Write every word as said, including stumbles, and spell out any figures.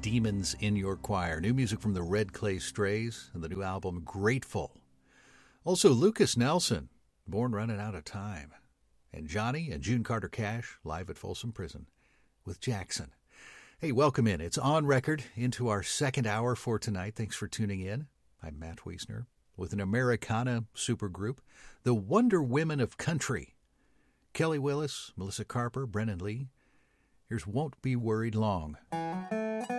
Demons in Your Choir. New music from the Red Clay Strays and the new album Grateful. Also, Lucas Nelson, Born Running Out of Time. And Johnny and June Carter Cash, live at Folsom Prison with Jackson. Hey, welcome in. It's On Record into our second hour for tonight. Thanks for tuning in. I'm Matt Wiesner with an Americana supergroup, the Wonder Women of Country. Kelly Willis, Melissa Carper, Brennan Lee. Here's Won't Be Worried Long.